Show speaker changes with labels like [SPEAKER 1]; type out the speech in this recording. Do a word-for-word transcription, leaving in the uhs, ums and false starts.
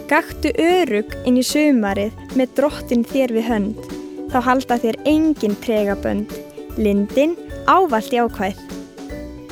[SPEAKER 1] Gakktu örugg inn í sumarið með Drottinn þér við hönd. Þá halda þér engin tregabönd. Lindin ávallt jákvæð.